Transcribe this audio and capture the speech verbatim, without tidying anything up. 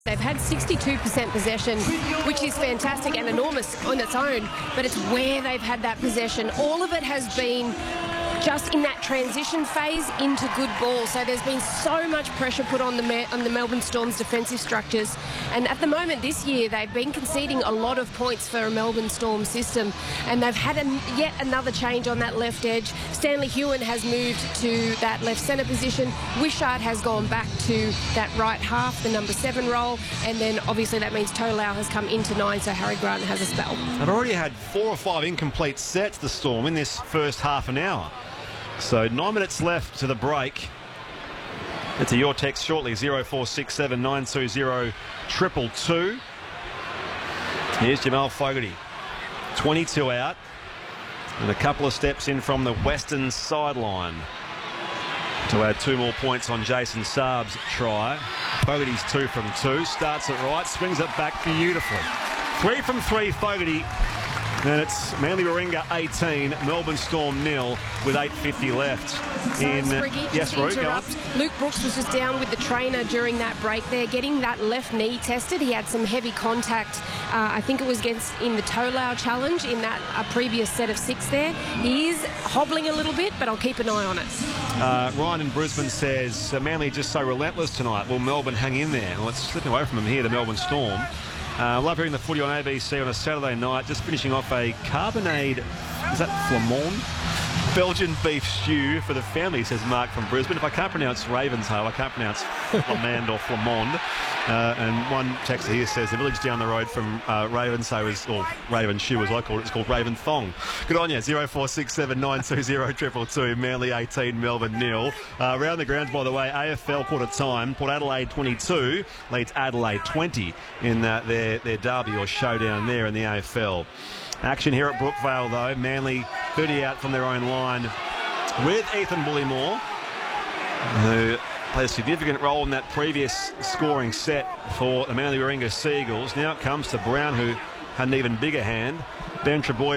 They've had sixty-two percent possession, which is fantastic and enormous on its own, but it's where they've had that possession. All of it has been just in that transition phase into good ball. So there's been so much pressure put on the on the Melbourne Storm's defensive structures. And at the moment this year, they've been conceding a lot of points for a Melbourne Storm system. And they've had an, yet another change on that left edge. Stanley Hewen has moved to that left centre position. Wishart has gone back to that right half, the number seven role. And then obviously that means Tolau has come into nine, so Harry Grant has a spell. They've already had four or five incomplete sets, the Storm, in this first half an hour. So nine minutes left to the break. It's a your text shortly, zero four six seven nine two zero triple two. Here's Jamal Fogarty, twenty-two out, and a couple of steps in from the western sideline to add two more points on Jason Saab's try. Fogarty's two from two, starts it right, swings it back beautifully. Three from three, Fogarty. And it's Manly Warringah eighteen, Melbourne Storm nil with eight fifty left. In Sorry, Spriggy, yes, Roo, go on. Luke Brooks was just down with the trainer during that break there, getting that left knee tested. He had some heavy contact. Uh, I think it was against in the Tolau challenge in that uh, previous set of six there. He is hobbling a little bit, but I'll keep an eye on it. Uh, Ryan in Brisbane says, uh, Manly just so relentless tonight. Will Melbourne hang in there? Well, it's slipping away from them here, the Melbourne Storm. Uh, love hearing the footy on A B C on a Saturday night. Just finishing off a carbonade, is that Flamand? Belgian beef stew for the family, says Mark from Brisbane. If I can't pronounce Ravenshoe, I can't pronounce Flamand or Flamand. Uh, and one texter here says the village down the road from uh, Ravenshoe is, or Ravenshoe as I call it, it's called Raventhong. Good on you, zero four six seven nine two zero triple two, Manly eighteen, Melbourne nil. Uh, around the grounds, by the way, A F L quarter time, Port Adelaide twenty-two leads Adelaide twenty in uh, their, their derby or showdown there in the A F L. Action here at Brookvale, though. Manly thirty out from their own line with Ethan Bullimore, who played a significant role in that previous scoring set for the Manly Warringah Seagulls. Now it comes to Brown, who had an even bigger hand. Ben Trebojevic